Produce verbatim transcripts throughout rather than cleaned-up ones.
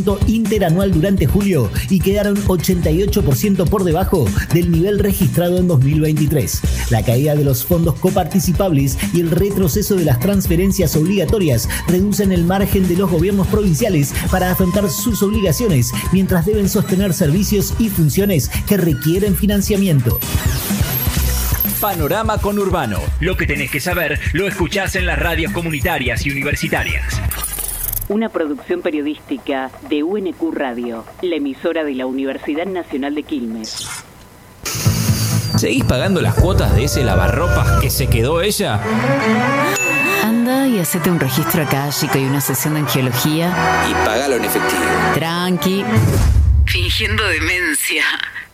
interanual durante julio y quedaron ochenta y ocho por ciento por debajo del nivel registrado en dos mil veintitrés. La caída de los fondos coparticipables y el retroceso de las transferencias obligatorias reducen el margen de los gobiernos provinciales para afrontar sus obligaciones, mientras deben sostener servicios y funciones que requieren financiamiento. Panorama Conurbano. Lo que tenés que saber lo escuchás en las radios comunitarias y universitarias. Una producción periodística de U N Q Radio, la emisora de la Universidad Nacional de Quilmes. ¿Seguís pagando las cuotas de ese lavarropas que se quedó ella? Anda y hacete un registro acálico y una sesión de angiología. Y pagalo en efectivo. Tranqui. Fingiendo demencia.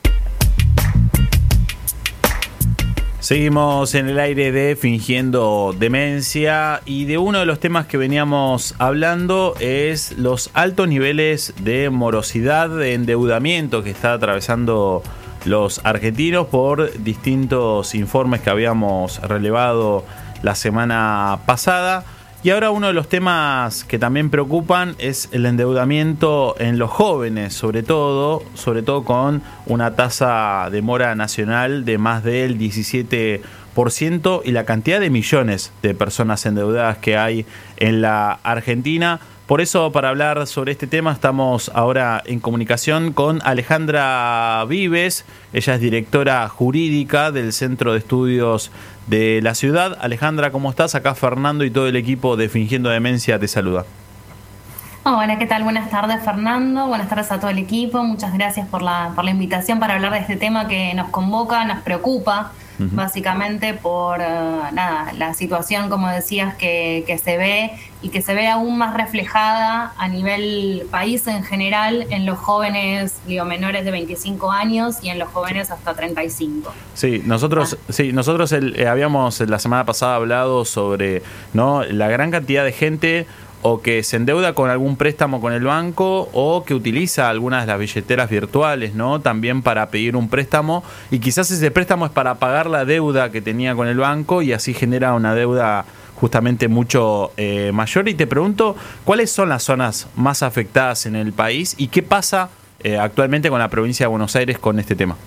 Seguimos en el aire de Fingiendo Demencia, y de uno de los temas que veníamos hablando es los altos niveles de morosidad, de endeudamiento que está atravesando los argentinos por distintos informes que habíamos relevado la semana pasada. Y ahora uno de los temas que también preocupan es el endeudamiento en los jóvenes, sobre todo, sobre todo con una tasa de mora nacional de más del diecisiete por ciento y la cantidad de millones de personas endeudadas que hay en la Argentina. Por eso, para hablar sobre este tema, estamos ahora en comunicación con Alejandra Vives. Ella es directora jurídica del Centro de Estudios de la Ciudad. Alejandra, ¿cómo estás? Acá Fernando y todo el equipo de Fingiendo Demencia te saluda. Hola, ¿qué tal? Buenas tardes, Fernando. Buenas tardes a todo el equipo. Muchas gracias por la, por la invitación para hablar de este tema que nos convoca, nos preocupa. Uh-huh. Básicamente por uh, nada, la situación, como decías, que, que se ve y que se ve aún más reflejada a nivel país en general en los jóvenes, digo, menores de veinticinco años y en los jóvenes hasta treinta y cinco. Sí, nosotros, ah. sí, nosotros el, eh, habíamos la semana pasada hablado sobre, ¿no?, la gran cantidad de gente o que se endeuda con algún préstamo con el banco o que utiliza algunas de las billeteras virtuales, ¿no?, también para pedir un préstamo, y quizás ese préstamo es para pagar la deuda que tenía con el banco y así genera una deuda justamente mucho eh, mayor. Y te pregunto, ¿cuáles son las zonas más afectadas en el país y qué pasa eh, actualmente con la provincia de Buenos Aires con este tema?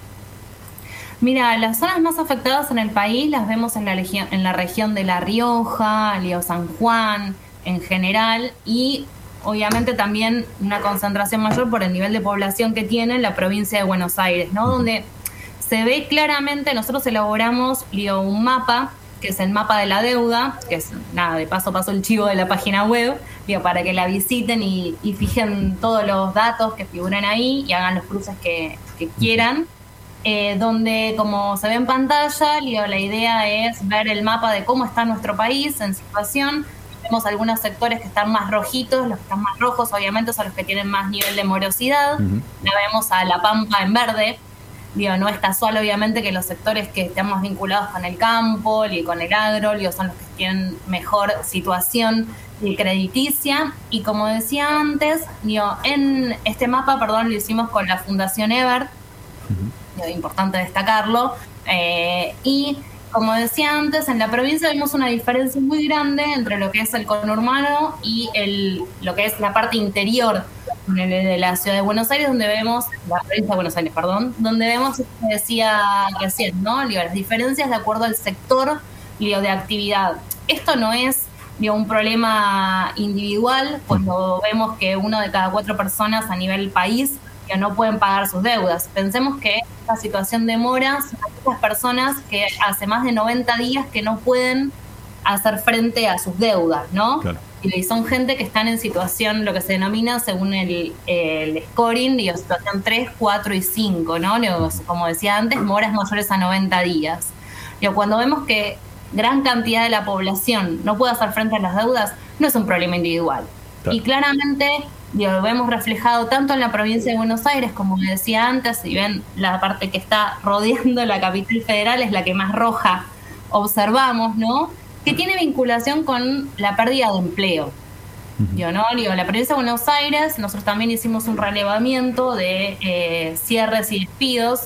Mira, las zonas más afectadas en el país las vemos en la, legión, en la región de La Rioja, Lío San Juan, en general, y obviamente también una concentración mayor por el nivel de población que tiene la provincia de Buenos Aires, ¿no? Donde se ve claramente, nosotros elaboramos digo, un mapa, que es el mapa de la deuda, que es, nada, de paso a paso el chivo de la página web, digo, para que la visiten y, y fijen todos los datos que figuran ahí y hagan los cruces que, que quieran. Eh, donde, como se ve en pantalla, digo, la idea es ver el mapa de cómo está nuestro país en situación. Vemos algunos sectores que están más rojitos, los que están más rojos obviamente son los que tienen más nivel de morosidad. Uh-huh. La vemos a La Pampa en verde. Digo, no es casual obviamente que los sectores que están más vinculados con el campo y con el agro digo, son los que tienen mejor situación crediticia. Y como decía antes, digo, en este mapa, perdón, lo hicimos con la Fundación Ebert, uh-huh. digo, importante destacarlo, eh, y como decía antes, en la provincia vemos una diferencia muy grande entre lo que es el conurbano y el, lo que es la parte interior de la ciudad de Buenos Aires, donde vemos, la provincia de Buenos Aires, perdón, donde vemos, como decía recién, ¿no?, digo, las diferencias de acuerdo al sector digo, de actividad. Esto no es digo, un problema individual, cuando vemos que uno de cada cuatro personas a nivel país que no pueden pagar sus deudas. Pensemos que esta situación de mora son aquellas personas que hace más de noventa días que no pueden hacer frente a sus deudas, ¿no? Claro. Y son gente que están en situación, lo que se denomina, según el, el scoring, digo, situación tres, cuatro y cinco, ¿no? Digo, como decía antes, moras mayores a noventa días. Digo, cuando vemos que gran cantidad de la población no puede hacer frente a las deudas, no es un problema individual. Claro. Y claramente digo, lo vemos reflejado tanto en la provincia de Buenos Aires, como me decía antes, si ven la parte que está rodeando la capital federal es la que más roja observamos, ¿no?, que tiene vinculación con la pérdida de empleo. Uh-huh. Digo, ¿no? Digo, la provincia de Buenos Aires, nosotros también hicimos un relevamiento de eh, cierres y despidos,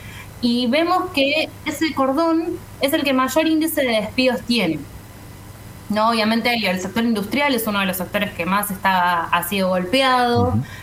y vemos que ese cordón es el que mayor índice de despidos tiene. No, obviamente el sector industrial es uno de los sectores que más está, ha sido golpeado. Uh-huh.